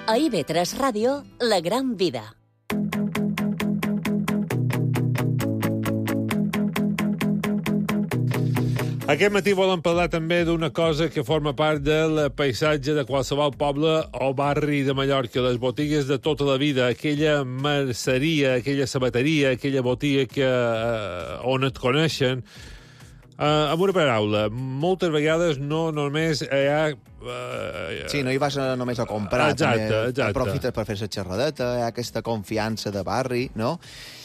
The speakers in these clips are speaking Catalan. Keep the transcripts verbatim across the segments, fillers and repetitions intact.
A I V tres Ràdio, La Gran Vida. Aquest matí volen parlar també d'una cosa que forma part del paisatge de qualsevol poble o barri de Mallorca, les botigues de tota la vida, aquella merceria, aquella sabateria, aquella botiga que, eh, on et coneixen. Uh, amb una paraula, moltes vegades no només hi ha... Uh, sí, no hi vas només a comprar, exacte, també exacte. aprofites per fer la xerradeta, hi ha aquesta confiança de barri, no?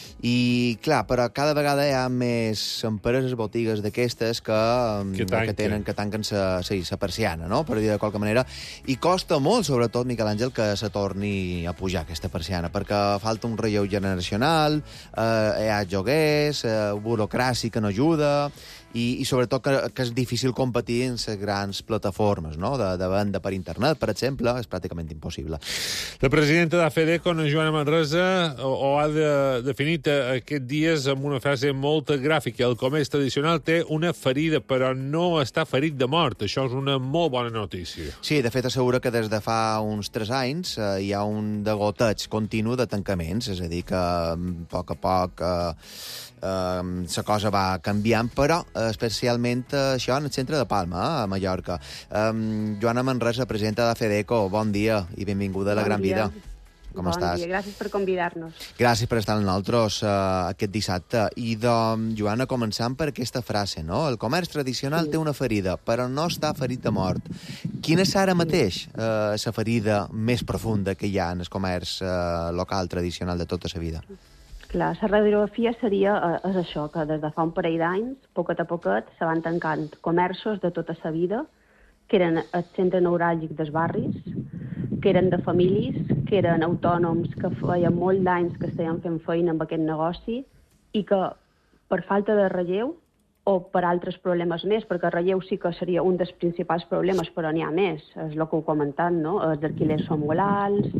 I, clar, però cada vegada hi ha més empreses, botigues d'aquestes que, que, que tenen, que tanquen sa, sí, sa persiana, no?, per dir de qualque manera. I costa molt, sobretot, Miquel Àngel, que se torni a pujar aquesta persiana, perquè falta un relleu generacional, eh, hi ha joguers, eh, burocràcia que no ajuda, i, i sobretot que, que és difícil competir en les grans plataformes, no?, de, de venda per internet, per exemple, és pràcticament impossible. La presidenta de FEDECO, Joana Manresa, ho, ho ha de, definit aquests dies amb una frase molt gràfica. El comerç tradicional té una ferida, però no està ferit de mort. Això és una molt bona notícia. Sí, de fet, assegura que des de fa uns tres anys eh, hi ha un degoteig continu de tancaments, és a dir, que a poc a poc eh, eh, la cosa va canviant, però eh, especialment eh, això en el centre de Palma, eh, a Mallorca. Eh, Joana Manresa, presidenta de FEDECO, bon dia i benvinguda a La Gran Vida. Com bon estàs? Dia, gràcies per convidar-nos. Gràcies per estar amb nosaltres uh, aquest dissabte. I, de, Joana, començant per aquesta frase, no? El comerç tradicional sí. té una ferida, però no està ferit de mort. Quina és ara mateix la uh, ferida més profunda que hi ha en el comerç uh, local tradicional de tota la vida? Clar, la radiografia seria uh, és això, que des de fa un parell d'anys, poquet a poquet, se van tancant comerços de tota la vida, que eren el centre neuràlgic dels barris, que eren de famílies, que eren autònoms que feien molt d'anys que estaven fent feina amb aquest negoci i que per falta de relleu o per altres problemes més, perquè el relleu sí que seria un dels principals problemes, però n'hi ha més, és el que heu comentat, no? Els alquilers són molt alts,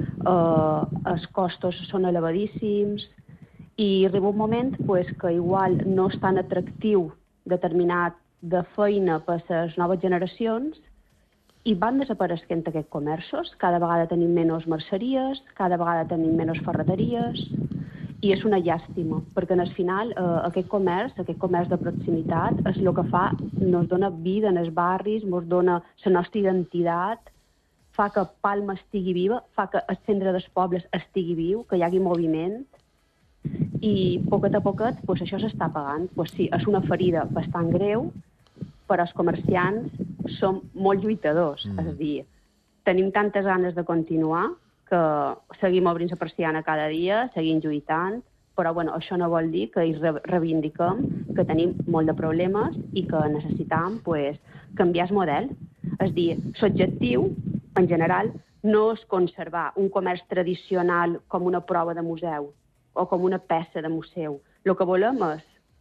eh, els costos són elevadíssims i arriba un moment pues, que igual no és tan atractiu determinat de feina per a les noves generacions i van desapareixent aquests comerços. Cada vegada tenim menys merceries, cada vegada tenim menys ferreteries, i és una llàstima, perquè al final eh, aquest comerç, aquest comerç de proximitat, és el que fa, ens dona vida en els barris, ens dona la nostra identitat, fa que Palma estigui viva, fa que el centre dels pobles estigui viu, que hi hagi moviment, i poquet a poquet pues, això s'està pagant. Pues sí, és una ferida bastant greu, però els comerciants som molt lluitadors, mm. és a dir, tenim tantes ganes de continuar que seguim obrint la persiana cada dia, seguim lluitant, però bueno, això no vol dir que hi reivindiquem que tenim molt de problemes i que necessitam pues, canviar el model. És a dir, l'objectiu, en general, no és conservar un comerç tradicional com una prova de museu o com una peça de museu. El que volem és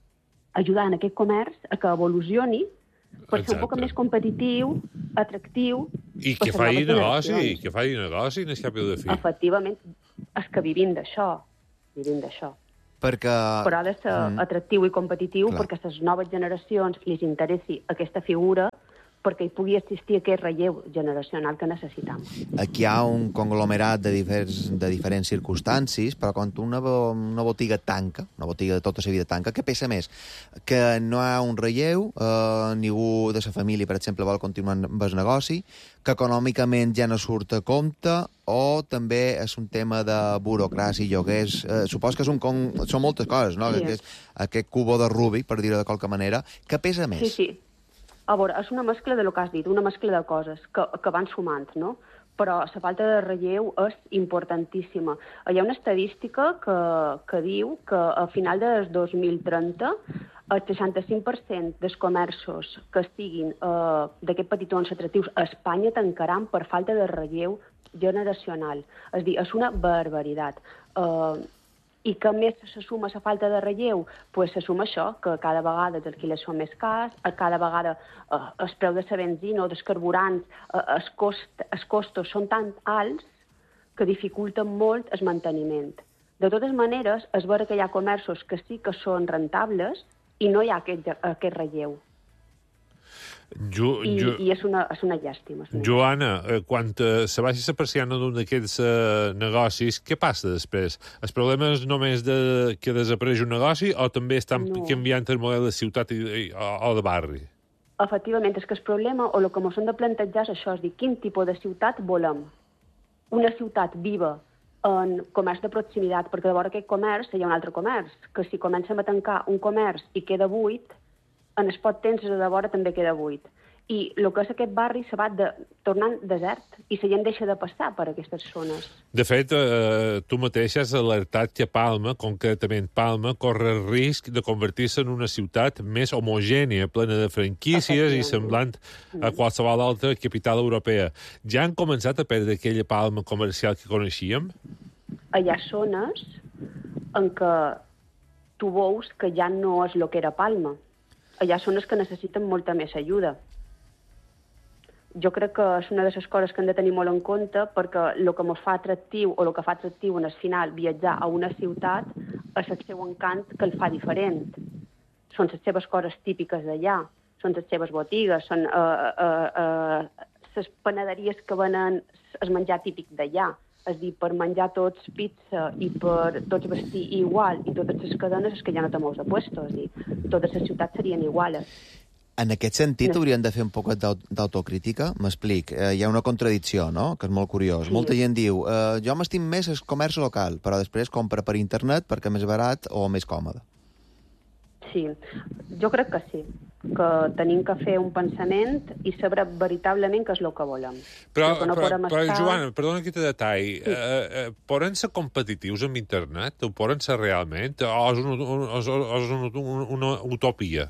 ajudar en aquest comerç a que evolucioni per ser un poc més competitiu, atractiu... I que faci negoci, que faci negoci, no és cap de fi. Efectivament, és que vivim d'això, vivim d'això. Perquè... Però ha de ser mm. atractiu i competitiu Clar. Perquè a les noves generacions li interessi aquesta figura perquè hi pugui existir aquest relleu generacional que necessitam. Aquí hi ha un conglomerat de, diferents, de diferents circumstàncies, però quan una, una botiga tanca, una botiga de tota la vida tanca, què pesa més? Que no hi ha un relleu, eh, ningú de la família, per exemple, vol continuar amb el negoci, que econòmicament ja no surt a compte, o també és un tema de burocràcia, lloguers... Eh, supos que són, con... són moltes coses, no? Sí. Aquest, aquest cubo de Rubik, per dir-ho de qualque manera, que pesa més? Sí, sí. A veure, és una mescla de lo que has dit, una mescla de coses que, que van sumant, no? Però la falta de relleu és importantíssima. Hi ha una estadística que, que diu que a final del dos mil trenta el seixanta-cinc per cent dels comerços que estiguin eh, d'aquests petitons atractius a Espanya tancaran per falta de relleu generacional. És a dir, és una barbaritat. Eh, I que més se suma la falta de relleu? Pues se suma això, que cada vegada els alquilers són més cars, cada vegada eh, el preu de la benzina o dels carburants, eh, els, cost, els costos són tan alts que dificulten molt el manteniment. De totes maneres, és vera que hi ha comerços que sí que són rentables i no hi ha aquest, aquest relleu. Jo, I, jo... i és, una, és una llàstima. És una Joana, eh, quan eh, se baixa la persiana d'un d'aquests eh, negocis, què passa després? El problema és només de, que desapareix un negoci o també estan No. canviant el model de ciutat i, i, o, o de barri? Efectivament, és que el problema, o el que ens hem de plantejar és això, és dir, quin tipus de ciutat volem. Una ciutat viva en comerç de proximitat, perquè de vora aquest comerç hi ha un altre comerç, que si comencem a tancar un comerç i queda buit, en el pot temps de vora també queda buit. I el que és aquest barri se va de, tornant desert i la gent deixa de passar per aquestes zones. De fet, eh, tu mateix has alertat que Palma, concretament Palma, corre el risc de convertir-se en una ciutat més homogènia, plena de franquícies i semblant a qualsevol altra capital europea. Ja han començat a perdre aquella Palma comercial que coneixíem? Hi ha zones en què tu veus que ja no és el que era Palma. Hi ha zones que necessiten molta més ajuda. Jo crec que és una de les coses que hem de tenir molt en compte, perquè el que ens fa atractiu o el que fa atractiu en el final viatjar a una ciutat és el seu encant que el fa diferent. Són les seves coses típiques d'allà, són les seves botigues, són uh, uh, uh, les panaderies que venen el menjar típic d'allà. És a dir, per menjar tots pizza i per tots vestir igual i totes les cadenes és que ja no té molts de puestos. És a dir, totes les ciutats serien iguales. En aquest sentit, hauríem de fer un poc d'autocrítica. M'explic. Eh, hi ha una contradicció, no?, que és molt curiós. Sí. Molta gent diu, eh, jo m'estim més el comerç local, però després compra per internet perquè és més barat o més còmode. Sí, jo crec que sí, que tenim que fer un pensament i saber veritablement què és el que volem. Però, que no però, podem però estar... Joana, perdona aquest detall. Sí. Eh, eh, poden ser competitius amb internet? Ho poden ser realment? O és una, o és una, una, una utopia?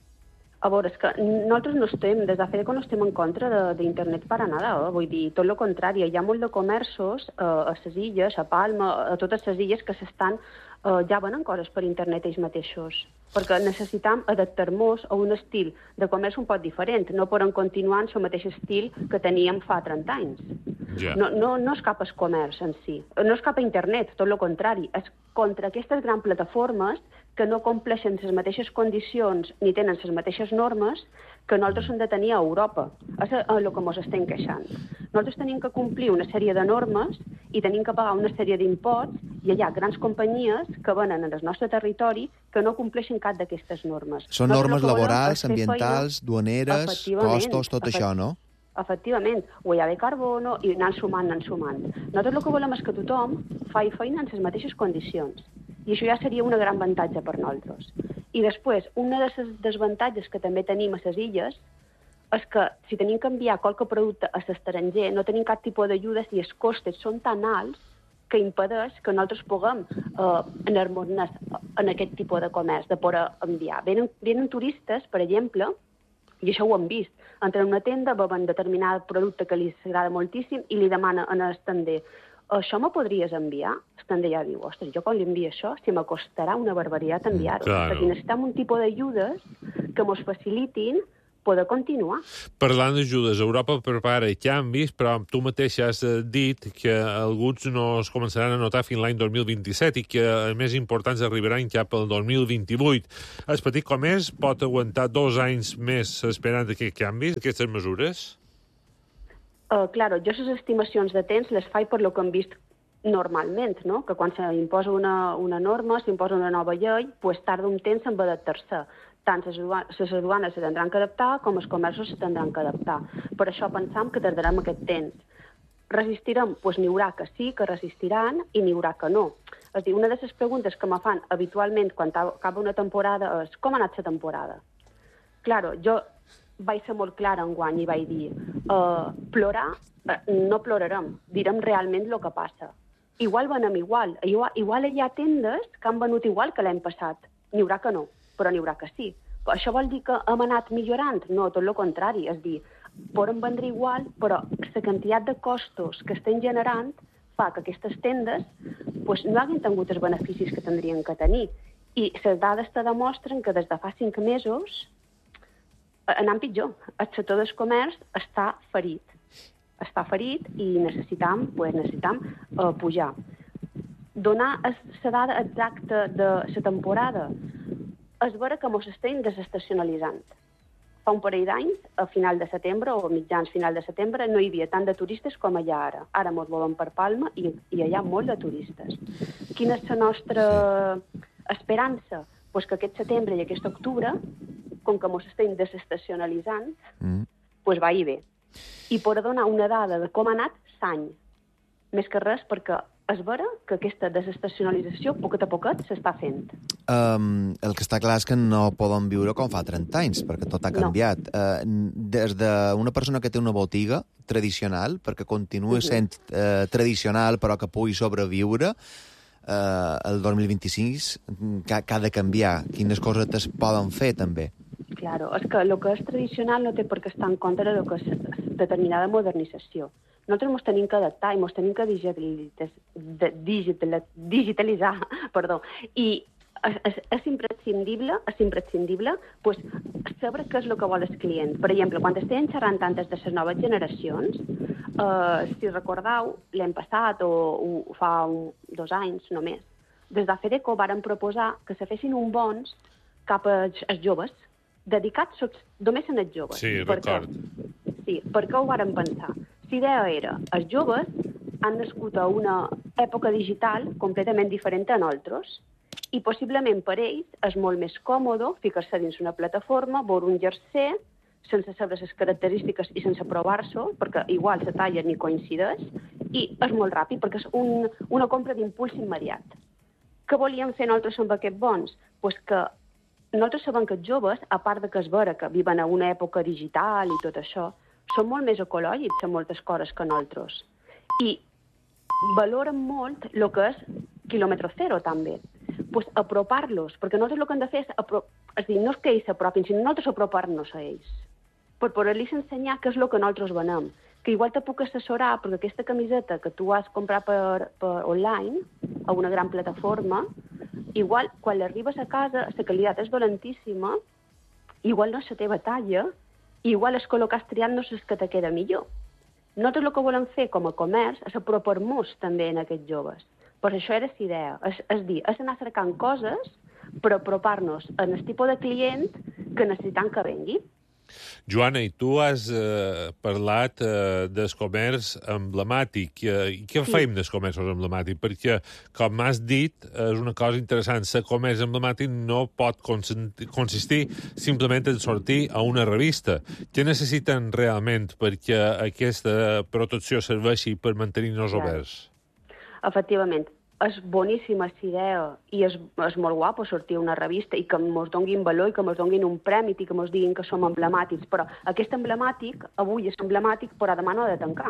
A veure, és que nosaltres no estem, des de Fedeco no estem en contra d'internet per a nada, eh? Vull dir, tot el contrari, hi ha molt de comerços eh, a les illes, a Palma, a totes les illes que s'estan, eh, ja venen coses per internet ells mateixos, perquè necessitam adaptar-nos a un estil de comerç un poc diferent, no podem continuar en el mateix estil que teníem fa trenta anys. Ja. No, no, no és cap al comerç en si, no és cap a internet, tot el contrari, és contra aquestes grans plataformes que no compleixen les mateixes condicions ni tenen les mateixes normes que nosaltres hem de tenir a Europa. És el que ens estem queixant. Nosaltres tenim que complir una sèrie de normes i tenim que pagar una sèrie d'imposts i hi ha grans companyies que venen en el nostre territori que no compleixen cap d'aquestes normes. Són normes laborals, ambientals, feina... duaneres, costos, tot això, no? Efectivament, huella de carbono i anant sumant, anant sumant. Nosaltres el que volem és que tothom faci feina en les mateixes condicions. I això ja seria un gran avantatge per nosaltres. I després, una de les desavantatges que també tenim a les illes és que si tenim que enviar qualque producte a l'estranger no tenim cap tipus d'ajudes i els costes són tan alts que impedeix que nosaltres puguem eh, enharmonar en aquest tipus de comerç, de poder enviar. Venen, venen turistes, per exemple, i això ho hem vist, entren a una tenda, veuen determinat producte que li agrada moltíssim i li demana en l'estander, això me podries enviar? L'estander ja diu, ostres, jo quan li envio això, si me costarà una barbaritat enviar-ho. Claro. Perquè necessitem un tipus d'ajudes que ens facilitin poder continuar. Parlant d'ajudes, Europa prepara canvis, però tu mateix has dit que alguns no es començaran a notar fins l'any dos mil vint-i-set i que els més importants arribaran cap al dos mil vint-i-vuit. El petit comerç pot aguantar dos anys més esperant aquests canvis, aquestes mesures? Uh, claro, jo les estimacions de temps les faig per lo que hem vist normalment, no? Que quan s'imposa una, una norma, s'imposa una nova llei, pues tarda un temps en adaptar-se. Tant les aduanes se tindran que adaptar com els comerços se tindran que adaptar. Per això pensam que tardarem aquest temps. Resistirem? Doncs pues n'hi haurà que sí, que resistiran, i n'hi haurà que no. És a dir, una de les preguntes que me fan habitualment quan acaba una temporada és com ha anat la temporada? Claro, jo vaig ser molt clara enguany i vaig dir uh, plorar, uh, no plorarem, direm realment el que passa. Igual venem igual. Igual, igual hi ha tendes que han venut igual que l'any passat. N'hi haurà que no, però n'hi haurà que sí. Però això vol dir que hem anat millorant? No, tot el contrari. És dir, podem vendre igual, però la quantitat de costos que estem generant fa que aquestes tendes pues, no hagin tingut els beneficis que tindrien que tenir. I les dades te demostren que des de fa cinc mesos anant pitjor. El sector del comerç està ferit. Està ferit i necessitam, pues, necessitam uh, pujar. Donar la dada exacta de la temporada és veure que ens estem desestacionalitzant. fa un parell d'anys, a final de setembre o a mitjans final de setembre, no hi havia tant de turistes com hi ha ara. Ara mos volen per Palma i, i hi ha molt de turistes. Quina és la nostra esperança? Pues que aquest setembre i aquest octubre, com que mos estem desestacionalitzant, mm. pues va i bé. I per donar una dada de com ha anat l'any. Més que res perquè és vera que aquesta desestacionalització poquet a poquet s'està fent. Um, el que està clar és que no poden viure com fa trenta anys, perquè tot ha canviat. No. Uh, des d'una persona que té una botiga tradicional, perquè continua sent uh, tradicional però que pugui sobreviure, uh, el dos mil vint-i-sis que, que ha de canviar. Quines coses es poden fer, també? Claro, és que el que és tradicional no té per què estar en contra del que és determinada modernització. Nosaltres ens tenim que adaptar i ens tenim que digitalitzar, digitalitzar, digitalitzar perdó. I és, és, és imprescindible, és imprescindible pues, saber què és el que vol el client. Per exemple, quan estem xerrant tantes de les noves generacions, eh, si recordeu, l'any passat o, o fa un, dos anys només, des de FEDECO varen proposar que se fessin un bons cap als, als joves, dedicats només als joves. Sí, record. Sí, per què ho varen pensar? L'idea era, els joves han nascut a una època digital completament diferent a nosaltres i possiblement per ells és molt més còmode ficar-se dins una plataforma, veure un jersey, sense saber les característiques i sense provar-s'ho, perquè igual la talla ni coincideix, i és molt ràpid, perquè és un, una compra d'impuls immediat. Què volíem fer nosaltres amb aquests bons? Pues que nosaltres sabem que els joves, a part de que és vera que viuen a una època digital i tot això, són molt més ecològics en moltes coses que nosaltres. I valoren molt el que és quilòmetre zero, també. Pues apropar-los, perquè nosaltres el que hem de fer és, apro... és dir, no és que ells s'apropin, sinó nosaltres apropar-nos a ells, per poder-los ensenyar què és el que nosaltres venem. Que igual te puc assessorar, perquè aquesta camiseta que tu has comprat per, per online, a una gran plataforma, igual, quan l'arribes a casa, la qualitat és dolentíssima, igual no és la teva talla, i igual el color que has triat no és el que te queda millor. Nosaltres el que volem fer com a comerç és apropar-nos també en aquests joves. Per això era la idea. És, és dir, és anar cercant coses per apropar-nos en el tipus de client que necessitem que vengui. Joana, i tu has eh, parlat eh, del comerç emblemàtic. Eh, I què sí. fem dels comerços emblemàtics? Perquè, com m'has dit, és una cosa interessant. El comerç emblemàtic no pot consistir simplement en sortir a una revista. Què necessiten realment perquè aquesta protecció serveixi per mantenir-nos oberts? Efectivament. És boníssima la idea i és, és molt guapo sortir a una revista i que ens donguin valor i que ens donguin un premi i que ens diguin que som emblemàtics. Però aquest emblemàtic, avui és emblemàtic, però demà no ha de tancar.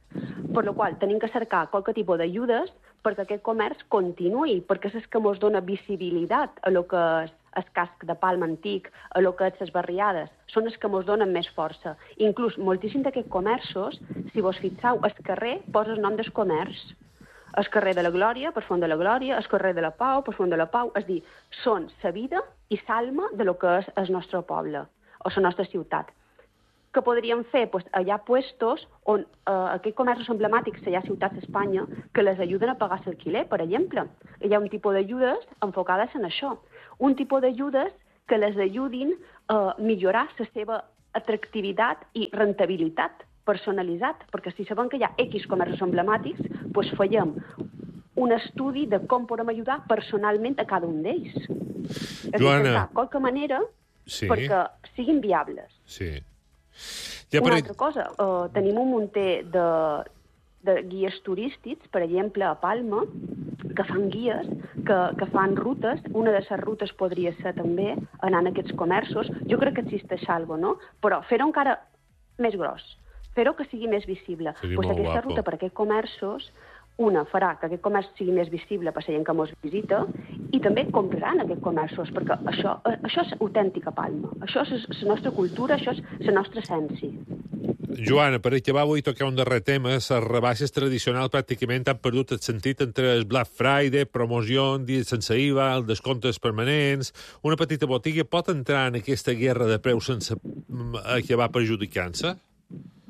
Per la qual tenim que cercar qualque tipus d'ajudes perquè aquest comerç continuï, perquè és el que ens dona visibilitat a lo que és el casc de Palma antic, a lo que és les barriades. Són els que ens donen més força. Inclús moltíssim d'aquests comerços, si vos fixeu, al carrer posa el nom del comerç. El carrer de la Glòria, per Font de la Glòria, el carrer de la Pau, per Font de la Pau. És dir, són la vida i l'alma de lo que és el nostre poble o la nostra ciutat. Què podríem fer? Pues, hi ha puestos on eh, aquests comerços emblemàtics, hi ha ciutats d'Espanya, que les ajuden a pagar l'alquiler, per exemple. Hi ha un tipus d'ajudes enfocades en això. Un tipus d'ajudes que les ajudin a millorar la seva atractivitat i rentabilitat personalitzat, perquè si sabem que hi ha X comerços emblemàtics, doncs fèiem un estudi de com podem ajudar personalment a cada un d'ells. És intentar qualque manera sí. perquè siguin viables. Sí. Ja Una per... altra cosa, uh, tenim un munter de, de guies turístics, per exemple, a Palma, que fan guies, que, que fan rutes. Una de les rutes podria ser també anar a aquests comerços. Jo crec que existeix alguna cosa, no? Però fer-ho encara més gros, fer-ho que sigui més visible. Pues aquesta guapo. Ruta per aquests comerços, una farà que aquest comerç sigui més visible per la gent que ens visita i també compraran aquests comerços, perquè això, això és autèntica Palma. Això és la nostra cultura, això és la nostra essència. Joana, per acabar vull tocar un darrer tema. Les rebaixes tradicionals pràcticament han perdut el sentit entre el Black Friday, promoció, dies sense I V A, els descomptes permanents. Una petita botiga pot entrar en aquesta guerra de preus sense acabar perjudicant-se?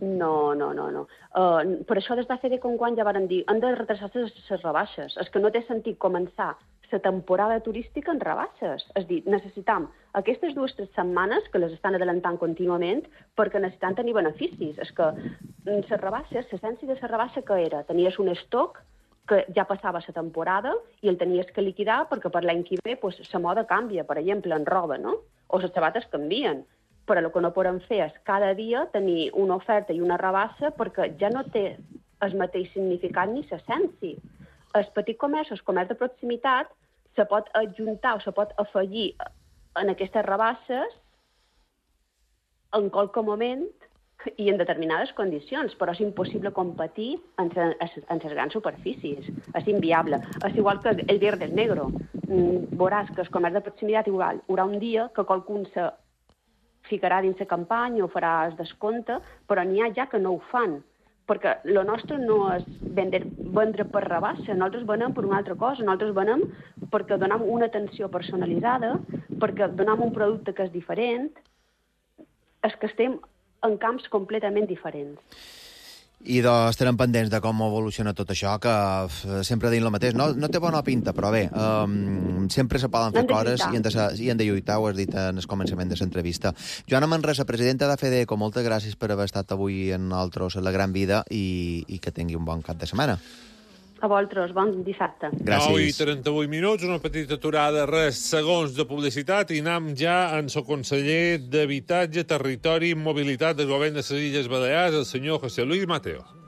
No, no, no, no. Uh, per això des de fer de com quan ja varen dir han de retrasar les rebaixes. És que no té sentit començar la temporada turística en rebaixes. És dir, necessitam aquestes dues o tres setmanes que les estan adelantant contínuament perquè necessitam tenir beneficis. És que les rebaixes, l'essència de la rebaixa que era? Tenies un estoc que ja passava la temporada i el tenies que liquidar perquè per l'any que ve pues, la moda canvia, per exemple, en roba, no? O les sabates canvien. Però el que no podem fer és cada dia tenir una oferta i una rebaixa perquè ja no té el mateix significat ni l'essència. El petit comerç, el comerç de proximitat, se pot adjuntar o se pot afegir en aquestes rebaixes en qualsevol moment i en determinades condicions, però és impossible competir entre les grans superfícies. És inviable. És igual que el Viernes Negro. Veuràs que el comerç de proximitat igual hi haurà un dia que qualcun se ficarà dins la campanya o farà el descompte, però n'hi ha ja que no ho fan. Perquè el nostre no és vendre, vendre per rebaixa, nosaltres venem per una altra cosa, nosaltres venem perquè donem una atenció personalitzada, perquè donem un producte que és diferent, és que estem en camps completament diferents. I doncs estarem pendents de com evoluciona tot això, que sempre dient el mateix. No, no té bona pinta, però bé, um, sempre se poden fer coses i han, de, i han de lluitar, ho has dit en el començament de l'entrevista. Joana Manresa, presidenta de FEDECO, moltes gràcies per haver estat avui en nosaltres a La Gran Vida i, i que tingui un bon cap de setmana. A vosaltres, bon dissabte. Gràcies. nou i trenta-vuit minuts, una petita aturada, res, segons de publicitat, i anem ja en el conseller d'Habitatge, Territori i Mobilitat del Govern de les Illes Balears, el senyor José Luis Mateo.